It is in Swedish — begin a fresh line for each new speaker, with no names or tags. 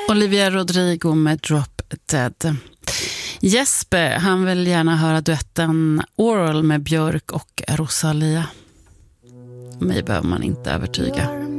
Olivia Rodrigo med Drop Dead. Jesper, han vill gärna höra duetten Oral med Björk och Rosalia. Mig behöver man inte övertyga.